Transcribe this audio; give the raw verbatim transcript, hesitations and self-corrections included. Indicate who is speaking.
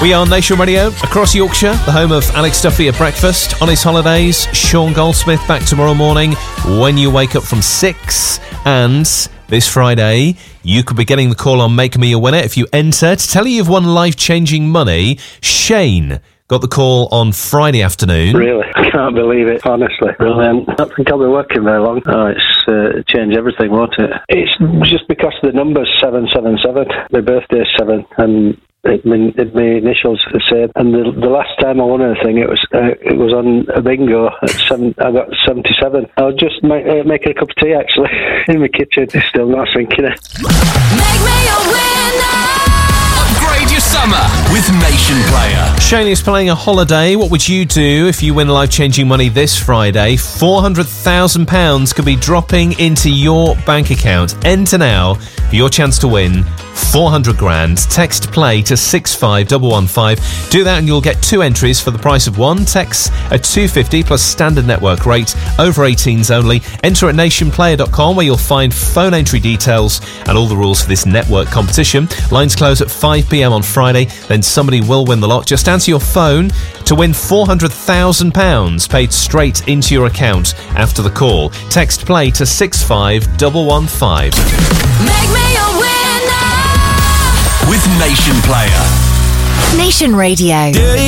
Speaker 1: We are Nation Radio across Yorkshire, the home of Alex Duffy at breakfast. On his holidays, Sean Goldsmith back tomorrow morning when you wake up from six. And this Friday, you could be getting the call on Make Me a Winner if you enter. To tell you you've won life-changing money, Shane got the call on Friday afternoon.
Speaker 2: Really? I can't believe it, honestly. Brilliant. I don't think I'll be working very long. Oh, it's uh, changed everything, won't it? It's just because of the numbers, seven seven seven. My birthday's seven, and it, my, my initials are the same. And the, the last time I won anything, it was uh, it was on a bingo at seven. I got seventy-seven. I was just make, uh, making a cup of tea, actually, in my kitchen. It's still not sinking it.
Speaker 3: Make me a winner.
Speaker 4: Upgrade your summer with Nation Player.
Speaker 1: Shane is playing a holiday. What would you do if you win life-changing money this Friday? four hundred thousand pounds could be dropping into your bank account. Enter now for your chance to win four hundred grand. Text play to six five one one five. Do that and you'll get two entries for the price of one. Text at two fifty plus standard network rate. Over eighteens only. Enter at nation player dot com where you'll find phone entry details and all the rules for this network competition. Lines close at five p.m. on Friday. Then somebody will win the lot. Just answer your phone to win four hundred thousand pounds paid straight into your account after the call. Text play to six five one one five.
Speaker 3: Make me a winner.
Speaker 4: With Nation Player.
Speaker 3: Nation Radio.